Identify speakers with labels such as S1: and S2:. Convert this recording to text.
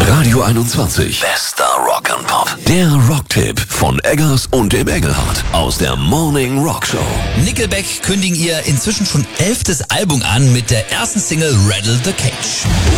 S1: Radio 21. Bester Rock'n'Pop. Der Rocktipp von Eggers und dem Engelhardt aus der Morning Rock Show.
S2: Nickelback kündigen ihr inzwischen schon 11. Album an mit der ersten Single Rattle the Cage.